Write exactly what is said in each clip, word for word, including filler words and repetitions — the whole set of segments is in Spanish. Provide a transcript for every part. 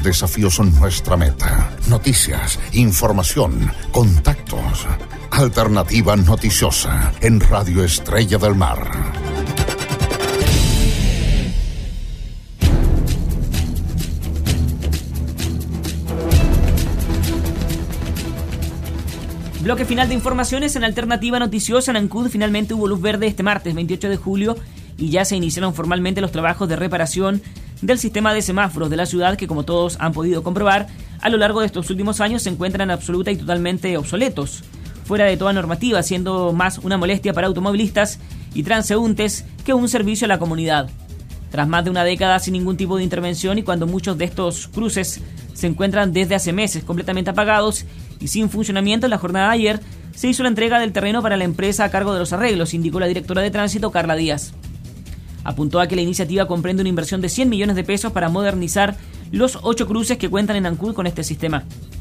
desafíos son nuestra meta. Noticias, información, contactos. Alternativa Noticiosa en Radio Estrella del Mar. Bloque final de informaciones en Alternativa Noticiosa. En Ancud finalmente hubo luz verde este martes veintiocho de julio y ya se iniciaron formalmente los trabajos de reparación del sistema de semáforos de la ciudad que, como todos han podido comprobar, a lo largo de estos últimos años se encuentran absoluta y totalmente obsoletos, fuera de toda normativa, siendo más una molestia para automovilistas y transeúntes que un servicio a la comunidad. Tras más de una década sin ningún tipo de intervención y cuando muchos de estos cruces se encuentran desde hace meses completamente apagados y sin funcionamiento, en la jornada de ayer se hizo la entrega del terreno para la empresa a cargo de los arreglos, indicó la directora de Tránsito, Carla Díaz. Apuntó a que la iniciativa comprende una inversión de cien millones de pesos para modernizar los ocho cruces que cuentan en Ancud con este sistema.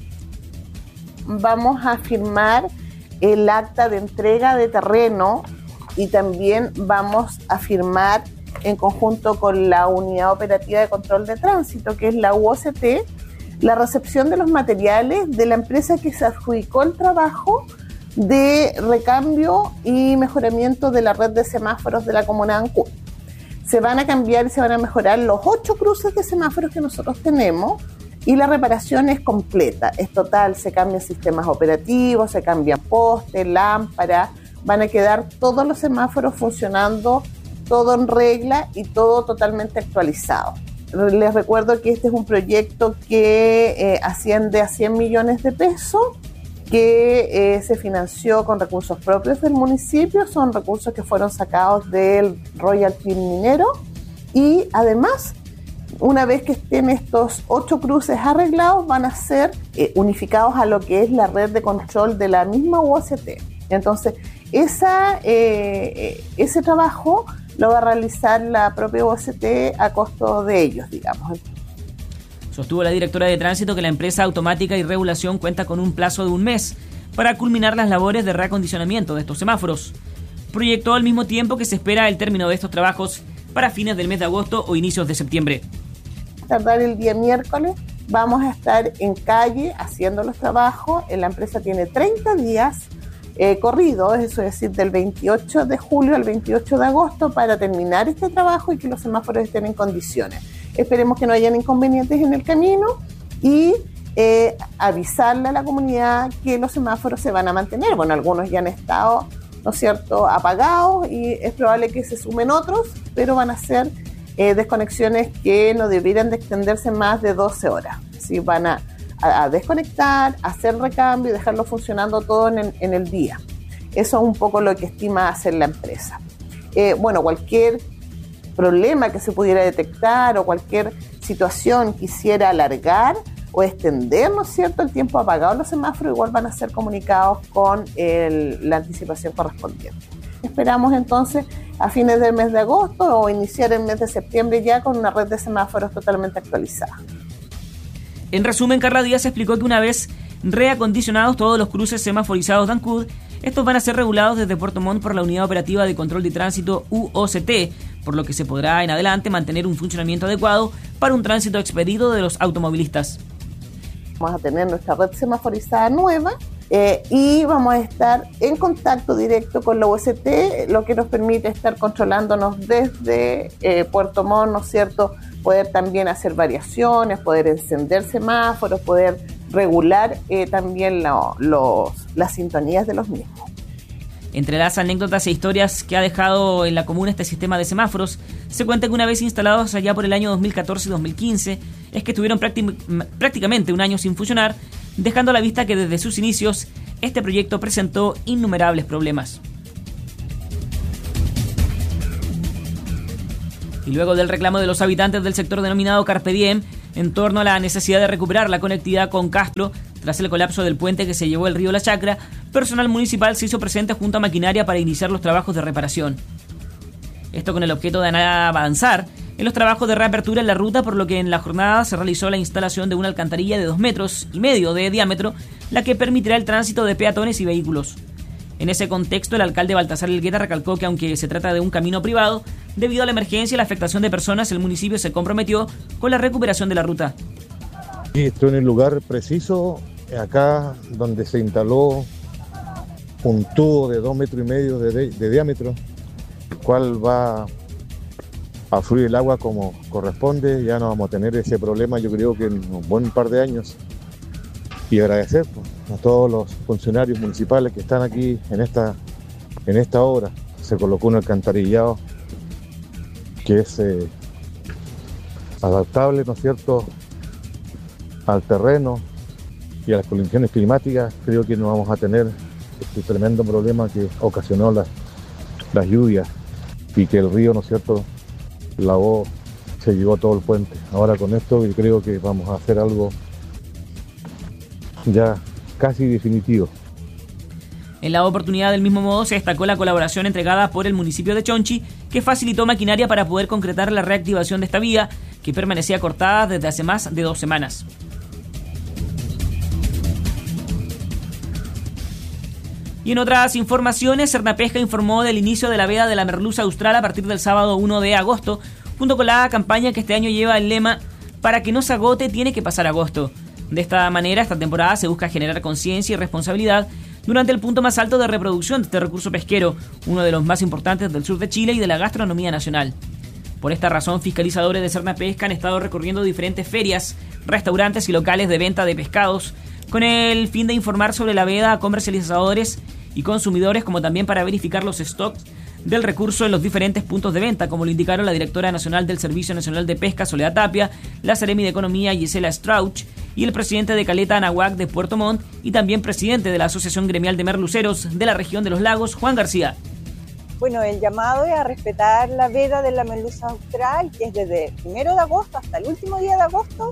Vamos a firmar el acta de entrega de terreno y también vamos a firmar en conjunto con la Unidad Operativa de Control de Tránsito, que es la U O C T, la recepción de los materiales de la empresa que se adjudicó el trabajo de recambio y mejoramiento de la red de semáforos de la comuna de Ancud. Se van a cambiar y se van a mejorar los ocho cruces de semáforos que nosotros tenemos y la reparación es completa, es total, se cambian sistemas operativos, se cambian postes, lámparas, van a quedar todos los semáforos funcionando, todo en regla y todo totalmente actualizado. Les recuerdo que este es un proyecto que eh, asciende a cien millones de pesos, que eh, se financió con recursos propios del municipio, son recursos que fueron sacados del royalty minero y además, una vez que estén estos ocho cruces arreglados, van a ser eh, unificados a lo que es la red de control de la misma U O C T. Entonces, esa, eh, ese trabajo lo va a realizar la propia U O C T a costo de ellos, digamos. Sostuvo la directora de Tránsito que la empresa Automática y Regulación cuenta con un plazo de un mes para culminar las labores de reacondicionamiento de estos semáforos. Proyectó al mismo tiempo que se espera el término de estos trabajos para fines del mes de agosto o inicios de septiembre. Tardar el día miércoles, vamos a estar en calle haciendo los trabajos. La empresa tiene treinta días eh, corridos, eso es decir, del veintiocho de julio al veintiocho de agosto para terminar este trabajo y que los semáforos estén en condiciones. Esperemos que no hayan inconvenientes en el camino y eh, avisarle a la comunidad que los semáforos se van a mantener. Bueno, algunos ya han estado, ¿no es cierto?, apagados y es probable que se sumen otros, pero van a ser eh, desconexiones que no debieran de extenderse más de doce horas. ¿Sí? Van a, a, a desconectar, hacer recambio y dejarlo funcionando todo en el, en el día. Eso es un poco lo que estima hacer la empresa. Eh, bueno, cualquier problema que se pudiera detectar o cualquier situación quisiera alargar o extender, ¿no es cierto?, el tiempo apagado en los semáforos, igual van a ser comunicados con el, la anticipación correspondiente. Esperamos entonces a fines del mes de agosto o iniciar el mes de septiembre ya con una red de semáforos totalmente actualizada. En resumen, Carla Díaz explicó que una vez reacondicionados todos los cruces semaforizados de Ancud, estos van a ser regulados desde Puerto Montt por la Unidad Operativa de Control de Tránsito U O C T, por lo que se podrá en adelante mantener un funcionamiento adecuado para un tránsito expedito de los automovilistas. Vamos a tener nuestra red semaforizada nueva eh, y vamos a estar en contacto directo con la U O C T, lo que nos permite estar controlándonos desde eh, Puerto Montt, ¿no es cierto?, poder también hacer variaciones, poder encender semáforos, poder regular eh, también lo, los, las sintonías de los mismos. Entre las anécdotas e historias que ha dejado en la comuna este sistema de semáforos, se cuenta que una vez instalados allá por el año dos mil catorce y dos mil quince, es que estuvieron prácti- prácticamente un año sin funcionar, dejando a la vista que desde sus inicios este proyecto presentó innumerables problemas. Y luego del reclamo de los habitantes del sector denominado Carpe Diem en torno a la necesidad de recuperar la conectividad con Castro tras el colapso del puente que se llevó el río La Chacra, personal municipal se hizo presente junto a maquinaria para iniciar los trabajos de reparación. Esto con el objeto de avanzar en los trabajos de reapertura en la ruta, por lo que en la jornada se realizó la instalación de una alcantarilla de dos metros y medio de diámetro, la que permitirá el tránsito de peatones y vehículos. En ese contexto, el alcalde Baltasar Elgueta recalcó que aunque se trata de un camino privado, debido a la emergencia y la afectación de personas, el municipio se comprometió con la recuperación de la ruta. Y estoy en el lugar preciso, acá donde se instaló un tubo de dos metros y medio de, de, de diámetro, el cual va a fluir el agua como corresponde. Ya no vamos a tener ese problema, yo creo que en un buen par de años. Y agradecer pues, a todos los funcionarios municipales que están aquí en esta, en esta obra. Se colocó un alcantarillado que es eh, adaptable, ¿no es cierto?, al terreno y a las condiciones climáticas. Creo que no vamos a tener este tremendo problema que ocasionó las, las lluvias y que el río, ¿no es cierto?, lavó, se llevó todo el puente. Ahora con esto yo creo que vamos a hacer algo ya casi definitivo. En la oportunidad, del mismo modo, se destacó la colaboración entregada por el municipio de Chonchi, que facilitó maquinaria para poder concretar la reactivación de esta vía, que permanecía cortada desde hace más de dos semanas. Y en otras informaciones, Cernapesca informó del inicio de la veda de la merluza austral a partir del sábado uno de agosto, junto con la campaña que este año lleva el lema "Para que no se agote, tiene que pasar agosto". De esta manera, esta temporada se busca generar conciencia y responsabilidad durante el punto más alto de reproducción de este recurso pesquero, uno de los más importantes del sur de Chile y de la gastronomía nacional. Por esta razón, fiscalizadores de Cernapesca han estado recorriendo diferentes ferias, restaurantes y locales de venta de pescados, con el fin de informar sobre la veda a comercializadores y consumidores, como también para verificar los stocks del recurso en los diferentes puntos de venta, como lo indicaron la directora nacional del Servicio Nacional de Pesca, Soledad Tapia, la Seremi de Economía, Gisela Strauch, y el presidente de Caleta Anahuac de Puerto Montt, y también presidente de la Asociación Gremial de Merluceros de la región de los Lagos, Juan García. Bueno, el llamado es a respetar la veda de la merluza austral, que es desde el primero de agosto hasta el último día de agosto,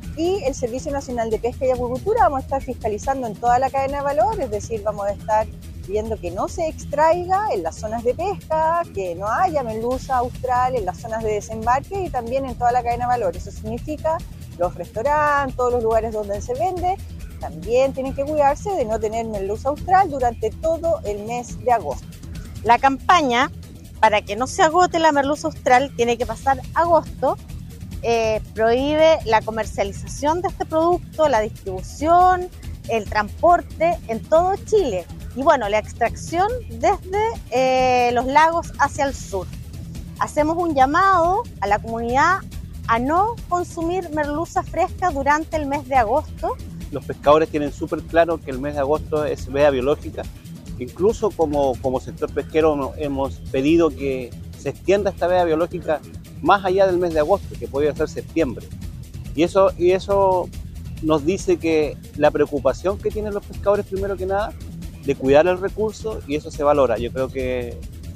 y el Servicio Nacional de Pesca y Acuicultura vamos a estar fiscalizando en toda la cadena de valor, es decir, vamos a estar viendo que no se extraiga en las zonas de pesca, que no haya merluza austral en las zonas de desembarque y también en toda la cadena de valor. Eso significa los restaurantes, todos los lugares donde se vende, también tienen que cuidarse de no tener merluza austral durante todo el mes de agosto. La campaña, para que no se agote la merluza austral, tiene que pasar agosto. Eh, prohíbe la comercialización de este producto, la distribución, el transporte en todo Chile y bueno, la extracción desde eh, los lagos hacia el sur. Hacemos un llamado a la comunidad a no consumir merluza fresca durante el mes de agosto. Los pescadores tienen súper claro que el mes de agosto es veda biológica. Incluso como, como sector pesquero hemos pedido que se extienda esta veda biológica más allá del mes de agosto, que podría ser septiembre. Y eso, y eso nos dice que la preocupación que tienen los pescadores, primero que nada, de cuidar el recurso, y eso se valora. Yo creo que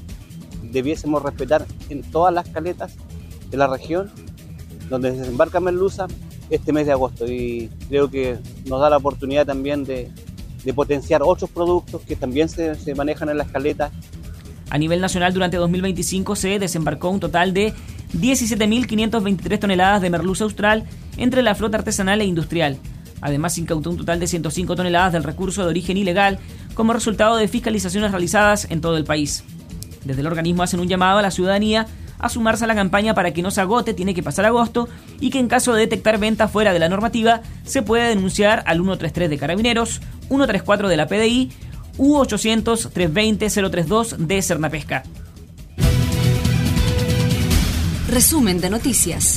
debiésemos respetar en todas las caletas de la región donde se desembarca merluza este mes de agosto, y creo que nos da la oportunidad también de, de potenciar otros productos que también se, se manejan en las caletas. A nivel nacional, durante dos mil veinticinco se desembarcó un total de diecisiete mil quinientas veintitrés toneladas de merluza austral entre la flota artesanal e industrial. Además, se incautó un total de ciento cinco toneladas del recurso de origen ilegal como resultado de fiscalizaciones realizadas en todo el país. Desde el organismo hacen un llamado a la ciudadanía a sumarse a la campaña para que no se agote, tiene que pasar agosto, y que en caso de detectar venta fuera de la normativa se puede denunciar al ciento treinta y tres de Carabineros, ciento treinta y cuatro de la P D I u ochocientos, trescientos veinte, cero treinta y dos de Cernapesca. Resumen de noticias.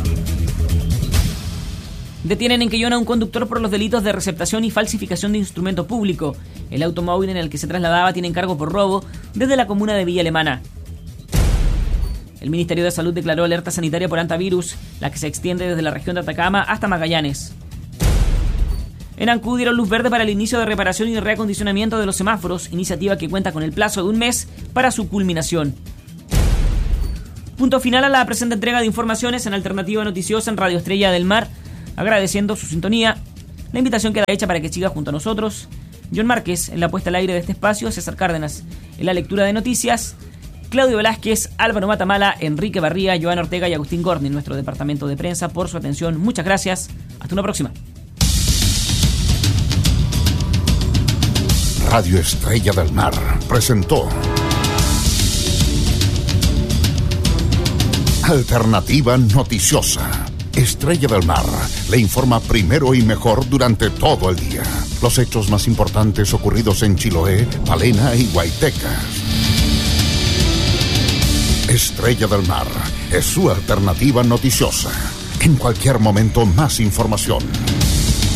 Detienen en Quillón a un conductor por los delitos de receptación y falsificación de instrumento público. El automóvil en el que se trasladaba tiene encargo por robo desde la comuna de Villa Alemana. El Ministerio de Salud declaró alerta sanitaria por hantavirus, la que se extiende desde la región de Atacama hasta Magallanes. En Ancud dieron luz verde para el inicio de reparación y reacondicionamiento de los semáforos, iniciativa que cuenta con el plazo de un mes para su culminación. Punto final a la presente entrega de informaciones en Alternativa Noticiosa en Radio Estrella del Mar, agradeciendo su sintonía. La invitación queda hecha para que siga junto a nosotros. John Márquez en la puesta al aire de este espacio, César Cárdenas en la lectura de noticias, Claudio Velázquez, Álvaro Matamala, Enrique Barría, Joan Ortega y Agustín Gorni en nuestro departamento de prensa por su atención. Muchas gracias. Hasta una próxima. Radio Estrella del Mar presentó Alternativa Noticiosa. Estrella del Mar le informa primero y mejor durante todo el día. Los hechos más importantes ocurridos en Chiloé, Palena y Guaitecas. Estrella del Mar es su alternativa noticiosa. En cualquier momento, más información.